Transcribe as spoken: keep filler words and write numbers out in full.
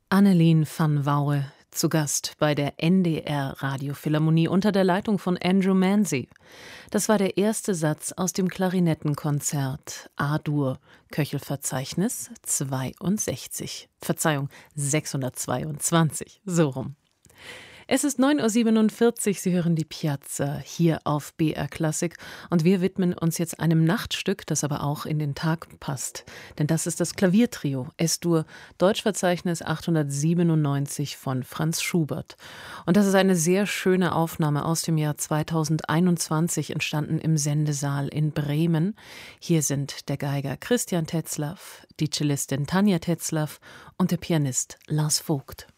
Annelien van Wouwe, zu Gast bei der N D R Radiophilharmonie unter der Leitung von Andrew Manzi. Das war der erste Satz aus dem Klarinettenkonzert A-Dur, Köchelverzeichnis zweiundsechzig. Verzeihung, sechshundertzweiundzwanzig, so rum. Es ist neun Uhr siebenundvierzig, Sie hören die Piazza hier auf B R Klassik und wir widmen uns jetzt einem Nachtstück, das aber auch in den Tag passt. Denn das ist das Klaviertrio Es-Dur, Deutschverzeichnis achthundertsiebenundneunzig von Franz Schubert. Und das ist eine sehr schöne Aufnahme aus dem Jahr zweitausendeinundzwanzig, entstanden im Sendesaal in Bremen. Hier sind der Geiger Christian Tetzlaff, die Cellistin Tanja Tetzlaff und der Pianist Lars Vogt.